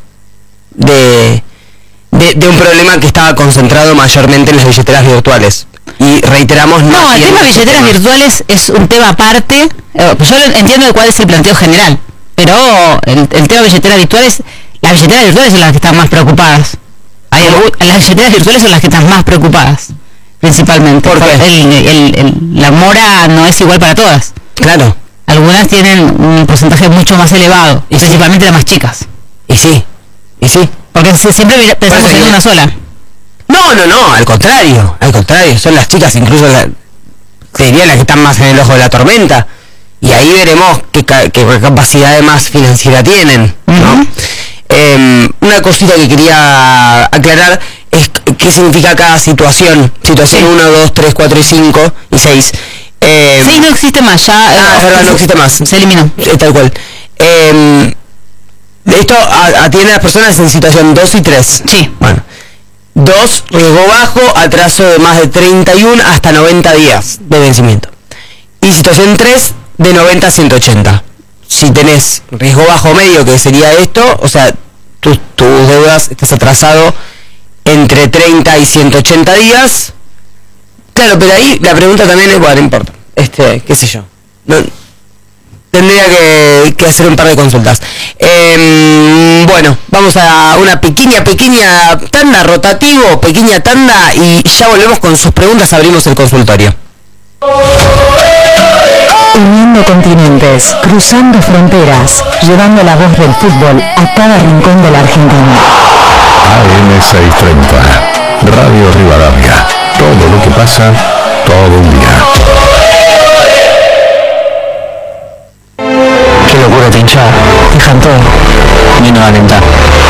De, de, de un problema que estaba concentrado mayormente en las billeteras virtuales. Y reiteramos... No, el siendo tema de ese billeteras tema. virtuales es un tema aparte. Eh, yo entiendo de cuál es el planteo general, pero el, el tema de billeteras virtuales, las billeteras virtuales son las que están más preocupadas. Hay algu- las billeteras virtuales son las que están más preocupadas, principalmente. ¿Por qué? El- el- el- la mora no es igual para todas. Claro. Algunas tienen un porcentaje mucho más elevado, y Y sí. principalmente las más chicas. Y sí. Y sí. Porque se- siempre pensamos Pasa en que- una sola. No, no, no, al contrario, al contrario, son las chicas, incluso la, te diría las que están más en el ojo de la tormenta, y ahí veremos qué, ca- qué capacidad de más financiera tienen, ¿no? Ujú. Eh, una cosita que quería aclarar es c- qué significa cada situación, situación Sí. uno, dos, tres, cuatro y cinco y seis. Eh, seis no existe más, ya... ah, eh, es verdad, no existe más. Se eliminó. Eh, tal cual. Eh, esto a- atiende a las personas en situación dos y tres. Sí. Bueno. dos, riesgo bajo, atraso de más de treinta y uno hasta noventa días de vencimiento. Y situación tres, de noventa a ciento ochenta. Si tenés riesgo bajo medio, que sería esto, o sea, tus, tus deudas, estás atrasado entre treinta y ciento ochenta días. Claro, pero ahí la pregunta también es, bueno, no importa. Este, qué sé yo. No, tendría que, que hacer un par de consultas. Eh, bueno, vamos a una pequeña, pequeña tanda, rotativo, pequeña tanda, y ya volvemos con sus preguntas, abrimos el consultorio. Uniendo continentes, cruzando fronteras, llevando la voz del fútbol a cada rincón de la Argentina. A M seiscientos treinta, Radio Rivadavia. Todo lo que pasa, todo un día. Qué locura pinchar. Dejan todo. Menos alentar.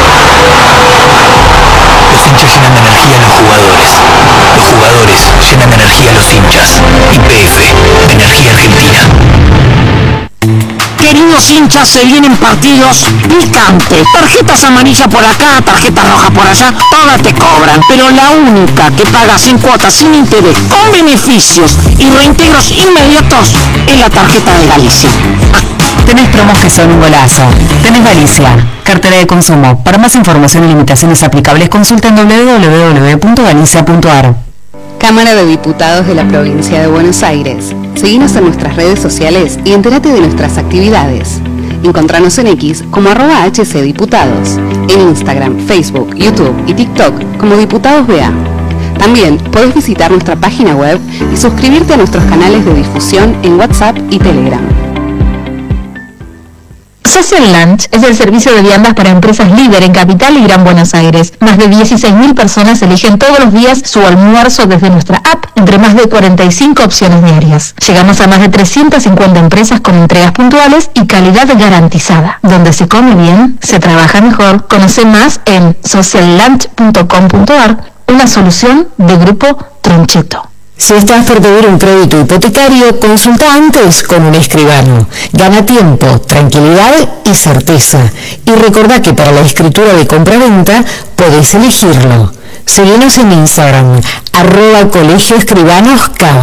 Los hinchas llenan de energía a los jugadores. Los jugadores llenan de energía a los hinchas. Y P F, Energía Argentina. Queridos hinchas, se vienen partidos picantes. Tarjetas amarillas por acá, tarjetas rojas por allá, todas te cobran. Pero la única que pagas en cuotas sin interés, con beneficios y reintegros inmediatos, es la tarjeta de Galicia. Tenés promos que son un golazo. Tenés Galicia, cartera de consumo. Para más información y limitaciones aplicables, consulta en doble u doble u doble u punto galicia punto a r. Cámara de Diputados de la Provincia de Buenos Aires. Seguinos en nuestras redes sociales y entérate de nuestras actividades. Encontranos en X como arroba hcdiputados, en Instagram, Facebook, YouTube y TikTok como Diputados B A. También podés visitar nuestra página web y suscribirte a nuestros canales de difusión en WhatsApp y Telegram. Social Lunch es el servicio de viandas para empresas líder en Capital y Gran Buenos Aires. Más de dieciséis mil personas eligen todos los días su almuerzo desde nuestra app, entre más de cuarenta y cinco opciones diarias. Llegamos a más de trescientas cincuenta empresas con entregas puntuales y calidad garantizada. Donde se come bien, se trabaja mejor. Conoce más en social lunch punto com punto a r, una solución de Grupo Troncheto. Si estás por pedir un crédito hipotecario, consulta antes con un escribano. Gana tiempo, tranquilidad y certeza. Y recordá que para la escritura de compra-venta podés elegirlo. Seguinos en Instagram, arroba Colegio Escribanos K.